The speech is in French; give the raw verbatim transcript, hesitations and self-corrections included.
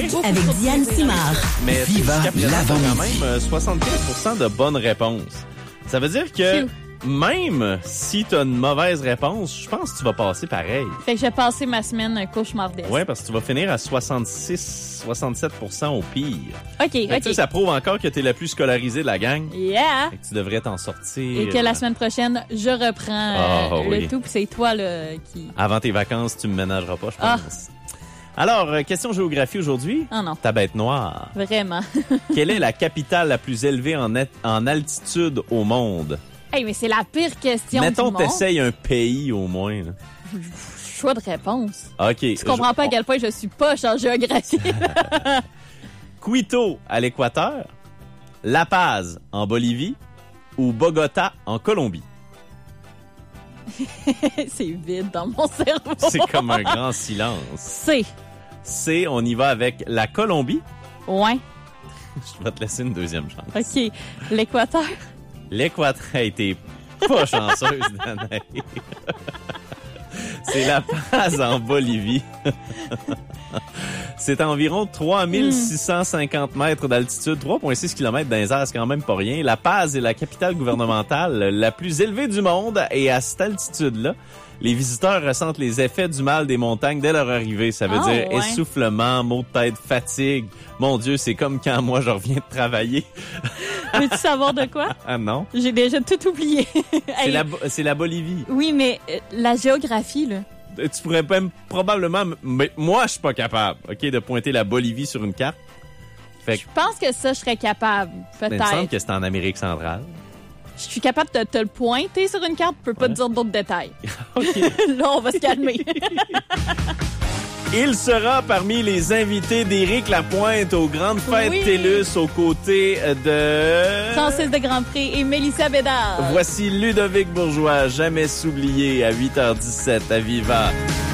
avec Diane Simard. Mais Viva jusqu'à présent, l'avant-midi. t'as quand même euh, soixante-quinze pour cent de bonnes réponses. Ça veut dire que Phew. même si tu as une mauvaise réponse, je pense que tu vas passer pareil. Fait que j'ai passé ma semaine cauchemardesque. Oui, parce que tu vas finir à soixante-six, soixante-sept pour cent au pire. OK, Fait que, tu sais, OK. ça prouve encore que tu es la plus scolarisée de la gang. Yeah! Fait que tu devrais t'en sortir. Et que la semaine prochaine, je reprends Ah, euh, oui. le tout, puis c'est toi là, qui... Avant tes vacances, tu me ménageras pas, je Ah. pense. Alors, euh, question géographie aujourd'hui. Ah non, Ta bête noire. vraiment. Quelle est la capitale la plus élevée en, at- en altitude au monde? Hey, mais c'est la pire question Mettons du que monde. t'essayes un pays au moins. Là. Choix de réponse. OK. Tu comprends pas à quel point je suis poche en géographie. Quito à l'équateur, La Paz en Bolivie ou Bogota en Colombie? C'est vide dans mon cerveau. C'est comme un grand silence. C'est. C, on y va avec la Colombie. Ouais. Je vais te laisser une deuxième chance. OK. L'Équateur. L'Équateur a été pas chanceuse, Danae. C'est La Paz en Bolivie. C'est à environ trois mille six cent cinquante mètres d'altitude, trois virgule six kilomètres dans les airs, c'est quand même pas rien. La Paz est la capitale gouvernementale la plus élevée du monde et à cette altitude-là, les visiteurs ressentent les effets du mal des montagnes dès leur arrivée. Ça veut Ah, dire ouais. essoufflement, maux de tête, fatigue. Mon Dieu, c'est comme quand moi je reviens de travailler. Veux-tu savoir de quoi? Ah non? J'ai déjà tout oublié. C'est Hey, la, c'est la Bolivie. Oui, mais euh, la géographie, là. Tu pourrais même probablement... Mais moi, je suis pas capable, OK, de pointer la Bolivie sur une carte. Fait que, Je pense que ça, je serais capable. il me semble Peut-être. que c'est en Amérique centrale. Je suis capable de te le pointer sur une carte, je peux pas Ouais. te dire d'autres détails. OK. Là, on va se calmer. Il sera parmi les invités d'Éric Lapointe aux Grandes Fêtes Oui. TELUS aux côtés de... cent six de Grand Prix et Mélissa Bédard. Voici Ludovic Bourgeois, jamais s'oublier, à huit heures dix-sept à Viva.